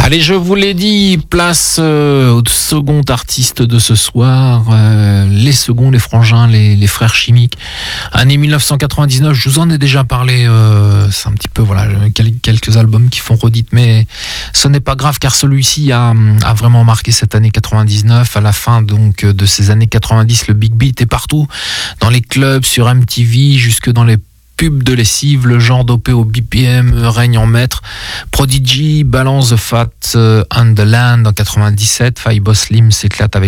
Allez, je vous l'ai dit, place au second artiste de ce soir, les seconds, les frangins, les frères chimiques. Année 1999, je vous en ai déjà parlé, c'est un petit peu, voilà, quelques albums qui font redite, mais ce n'est pas grave car celui-ci a vraiment marqué cette année 99. À la fin donc de ces années 90, le Big Beat est partout, dans les clubs, sur MTV, jusque dans les pub de lessive, le genre dopé au BPM règne en maître. Prodigy balance The Fat and the Land en 97, Fatboy Slim s'éclate avec